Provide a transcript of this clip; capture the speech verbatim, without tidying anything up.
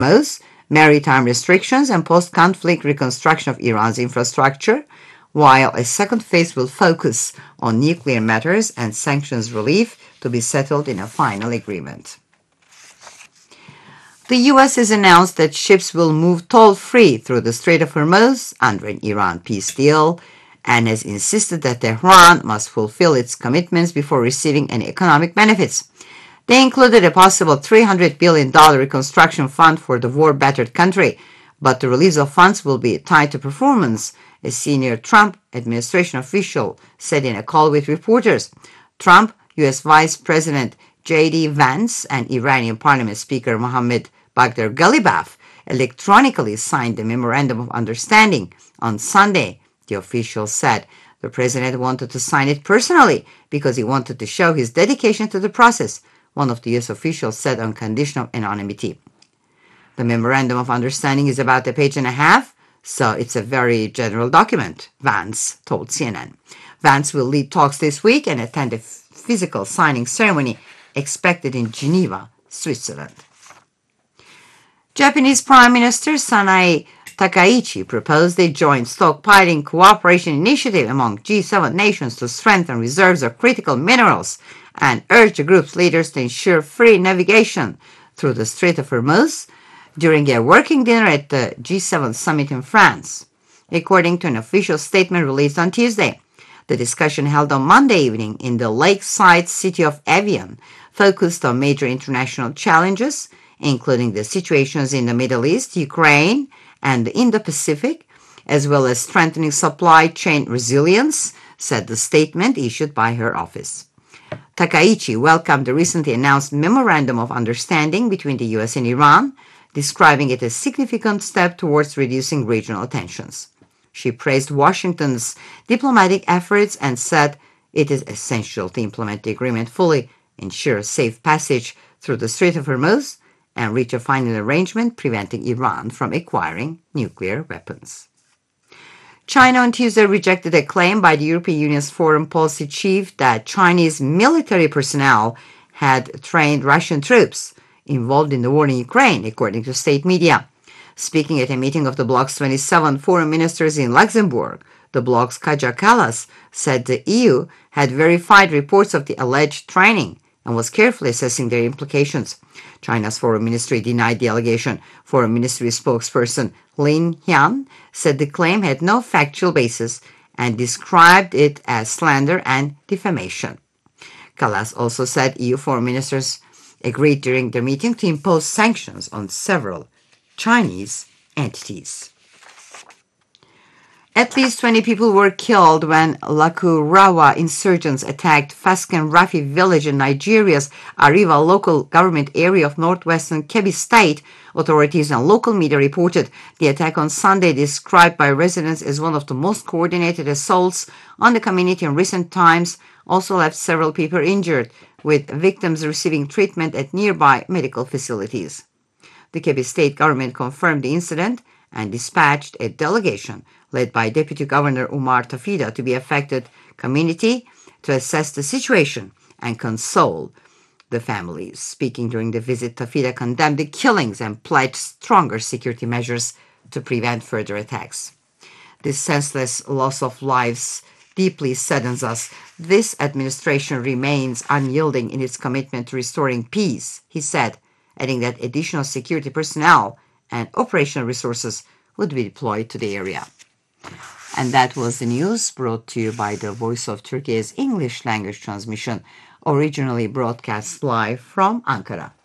Hormuz, maritime restrictions, and post-conflict reconstruction of Iran's infrastructure, while a second phase will focus on nuclear matters and sanctions relief to be settled in a final agreement. The U S has announced that ships will move toll-free through the Strait of Hormuz under an Iran peace deal, and has insisted that Tehran must fulfill its commitments before receiving any economic benefits. They included a possible three hundred billion dollars reconstruction fund for the war-battered country, but the release of funds will be tied to performance, a senior Trump administration official said in a call with reporters. Trump, U S Vice President J D Vance, and Iranian Parliament Speaker Mohammad Bagher Ghalibaf electronically signed the Memorandum of Understanding on Sunday, the official said. The president wanted to sign it personally because he wanted to show his dedication to the process, one of the U S officials said on condition of anonymity. The Memorandum of Understanding is about a page and a half, so it's a very general document, Vance told C N N. Vance will lead talks this week and attend a physical signing ceremony expected in Geneva, Switzerland. Japanese Prime Minister Sanae Takaichi proposed a joint stockpiling cooperation initiative among G seven nations to strengthen reserves of critical minerals and urged the group's leaders to ensure free navigation through the Strait of Hormuz during a working dinner at the G seven summit in France. According to an official statement released on Tuesday, the discussion held on Monday evening in the lakeside city of Evian focused on major international challenges, including the situations in the Middle East, Ukraine, and the Indo-Pacific, as well as strengthening supply chain resilience, said the statement issued by her office. Takaichi welcomed the recently announced Memorandum of Understanding between the U S and Iran, describing it as a significant step towards reducing regional tensions. She praised Washington's diplomatic efforts and said it is essential to implement the agreement fully, ensure safe passage through the Strait of Hormuz, and reach a final arrangement preventing Iran from acquiring nuclear weapons. China on Tuesday rejected a claim by the European Union's foreign policy chief that Chinese military personnel had trained Russian troops involved in the war in Ukraine, according to state media. Speaking at a meeting of the bloc's twenty-seven foreign ministers in Luxembourg, the bloc's Kaja Kallas said the E U had verified reports of the alleged training and was carefully assessing their implications. China's foreign ministry denied the allegation. Foreign ministry spokesperson Lin Hian said the claim had no factual basis and described it as slander and defamation. Kallas also said E U foreign ministers agreed during the meeting to impose sanctions on several Chinese entities. At least twenty people were killed when Lakurawa insurgents attacked Fasken Rafi village in Nigeria's Ariwa local government area of northwestern Kebbi State. Authorities and local media reported the attack on Sunday, described by residents as one of the most coordinated assaults on the community in recent times, also left several people injured, with victims receiving treatment at nearby medical facilities. The Kebbi State government confirmed the incident and dispatched a delegation led by Deputy Governor Umar Tafida to the affected community to assess the situation and console the families. Speaking during the visit, Tafida condemned the killings and pledged stronger security measures to prevent further attacks. This senseless loss of lives deeply saddens us. This administration remains unyielding in its commitment to restoring peace, he said, adding that additional security personnel and operational resources would be deployed to the area. And that was the news brought to you by the Voice of Turkey's English language transmission, originally broadcast live from Ankara.